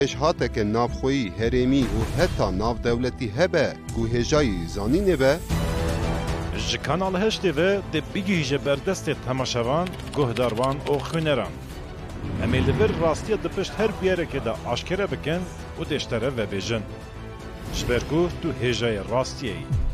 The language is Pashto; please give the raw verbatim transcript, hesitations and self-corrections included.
هاتک نافخویی هرمی و حتی ناف دولتی هبه که هجایی زانینه به ji Kanal Heştê ve de bigîje berdestê temaşevan, guhdarvan û xwîneran. Em ê li vir rastiya di pişt her bûyerekê de aşkere bikin û deştere vebêjin. Ji ber ku tu hêjayê rastiyê yî.